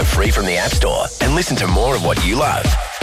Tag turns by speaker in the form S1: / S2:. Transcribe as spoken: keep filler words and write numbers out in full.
S1: for free from the App Store and listen to more of what you love.